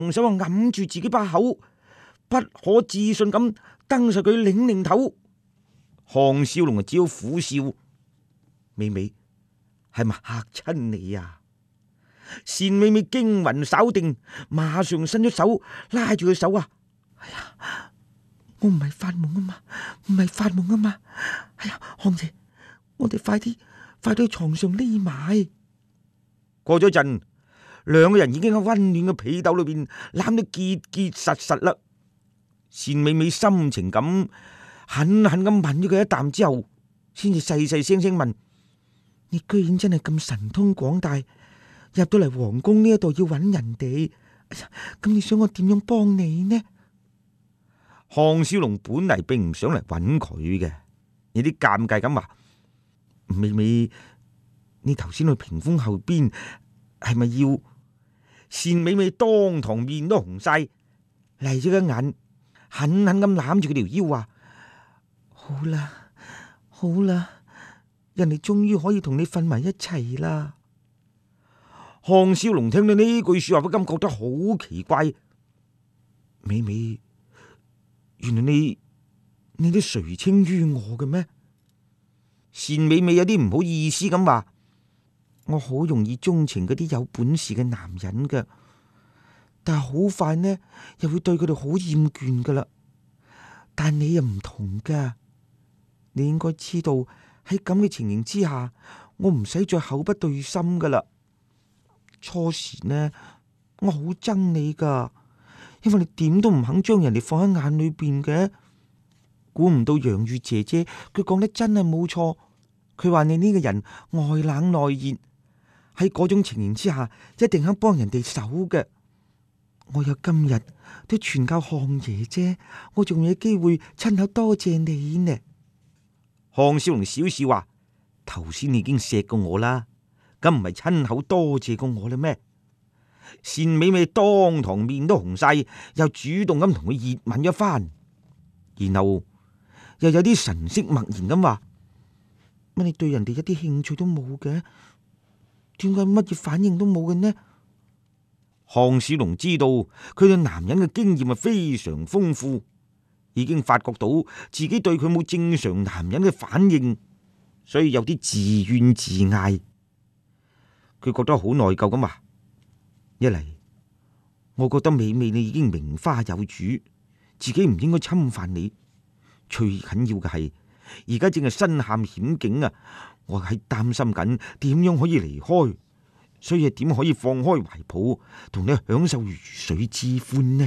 用手揞住自己把口，不可置信咁瞪實佢擰擰頭。項少龍只好苦笑：美美係咪嚇親你啊？單美美驚魂稍定，馬上伸出手拉住佢手啊！哎呀，我唔係發夢啊嘛，唔係發夢啊嘛！哎呀，項姐，我哋快啲去床上匿埋。過咗陣，兩個人已經喺溫暖嘅被竇裏邊攬得結結實實啦。單美美深情咁狠狠咁吻咗佢一啖之後，先至細細聲聲問：你居然真係咁神通廣大，入到嚟皇宮呢一度要揾人哋？哎呀，咁你想我點樣幫你呢？項少龍本嚟並唔想嚟揾佢嘅，有啲尷尬咁話：美美，你頭先去屏風後邊係咪要？單美美當堂面都紅晒，嚟咗個眼，狠狠咁攬住佢條腰話：好啦好啦，人哋終於可以同你瞓埋一齊啦。項少龍聽到呢句說話，不禁覺得好奇怪。美美，原來你都垂青於我嘅咩？單美美有啲唔好意思咁話：我好容易鍾情嗰啲有本事嘅男人噶，但係好快呢又會對佢哋好厭倦噶啦。但你又唔同噶，你應該知道喺咁嘅情形之下，我唔使再口不對心噶啦。初時呢，我好憎你噶，因為你點都唔肯將人哋放喺眼裏邊嘅。估唔到楊玉姐姐佢講得真係冇錯，佢話你呢個人外冷內熱，喺嗰種情形之下一定肯幫人哋手嘅。我有今日都全靠項爺啫，我仲有機會親口多謝你呢。項少龍笑笑話：頭先你已經錫過我啦，咁唔係親口多謝過我啦咩？單美美當堂面都紅晒，又主動咁同佢熱吻一番，然後又有啲神色默然咁話：乜你對人哋一啲興趣都冇嘅？點解乜嘢反應都冇嘅呢？項少龍知道佢對男人嘅經驗係非常豐富，已經發覺到自己對佢冇正常男人嘅反應，所以有啲自怨自艾。佢覺得好內疚咁話：一嚟，我覺得美美你已經名花有主，自己唔應該侵犯你。最緊要嘅係，而家正係身陷險境啊！我係擔心緊點樣可以離開，所以點可以放開懷抱同你享受如水之歡呢？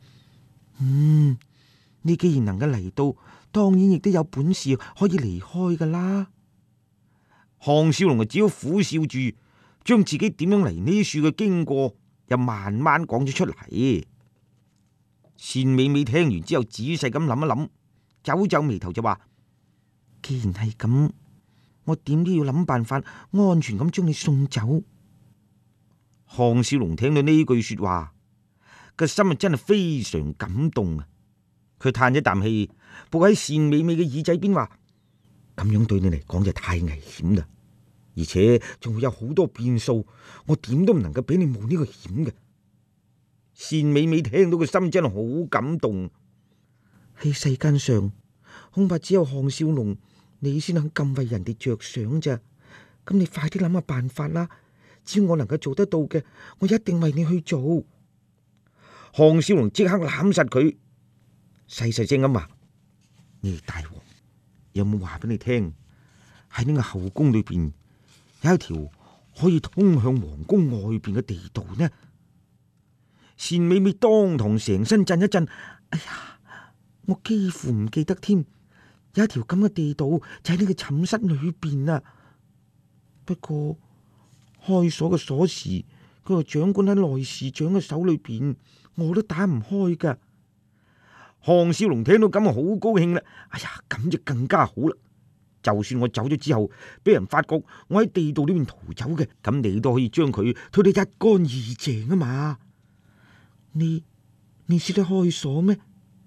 你既然能夠嚟到，當然亦都有本事可以離開噶啦。項少龍就只好苦笑住，將自己點樣嚟呢處嘅經過又慢慢講咗出嚟。單美美聽完之後，仔細咁諗一諗，皺皺眉頭就話：既然係咁，我點都要諗辦法安全咁將你送走。項少龍聽到呢句說話，個心啊真係非常感動啊！佢嘆一啖氣，伏喺單美美嘅耳仔邊話：咁樣對你嚟講就太危險啦，而且仲會有好多變數，我點都唔能夠俾你冒呢個險嘅。單美美聽到個心真係好感動。喺世間上，恐怕只有項少龍你先肯咁為人哋着想咋。咁你快啲諗下辦法啦！只要我能夠做得到嘅，我一定為你去做。項少龍即刻攬實佢，細細聲咁話：你大王有冇話俾你聽？喺呢個後宮裏邊有一條可以通向皇宮外邊嘅地道呢？單美美當堂成身震一震，哎呀，我幾乎唔記得添，有一條咁嘅地道就喺呢個寢室裏邊啊。不過開鎖嘅鎖匙，佢話掌管喺內侍長嘅手裏邊，我都打唔開噶。項少龍聽到咁啊，好高興啦！哎呀，咁就更加好啦！就算我走咗之後，俾人發覺我喺地道裏面逃走嘅，咁你都可以將佢推得一乾二淨啊嘛！你識得開鎖咩？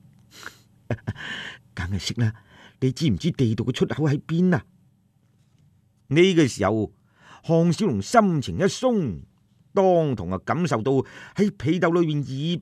梗係識啦！你知唔知地道嘅出口喺邊啊？呢個時候，項少龍心情一鬆，當堂啊感受到喺被竇裏面耳